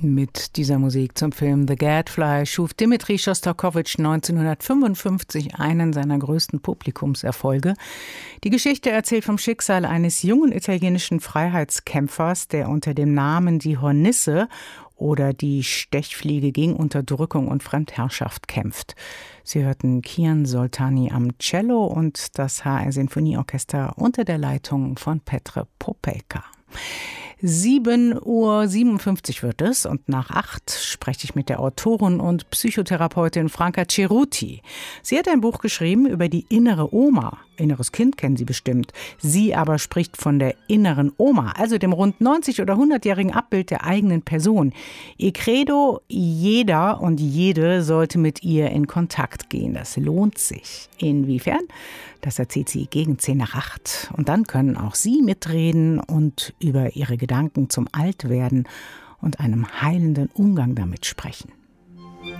Mit dieser Musik zum Film The Gadfly schuf Dmitri Schostakowitsch 1955 einen seiner größten Publikumserfolge. Die Geschichte erzählt vom Schicksal eines jungen italienischen Freiheitskämpfers, der unter dem Namen die Hornisse oder die Stechfliege gegen Unterdrückung und Fremdherrschaft kämpft. Sie hörten Kian Soltani am Cello und das HR Sinfonieorchester unter der Leitung von Petr Popelka. 7:57 Uhr wird es und nach 8 spreche ich mit der Autorin und Psychotherapeutin Franca Ceruti. Sie hat ein Buch geschrieben über die innere Oma. Inneres Kind kennen Sie bestimmt. Sie aber spricht von der inneren Oma, also dem rund 90- oder 100-jährigen Abbild der eigenen Person. Ihr Credo, jeder und jede sollte mit ihr in Kontakt gehen. Das lohnt sich. Inwiefern? Das erzählt sie gegen 7:50. Und dann können auch Sie mitreden und über Ihre Gedanken zum Altwerden und einem heilenden Umgang damit sprechen.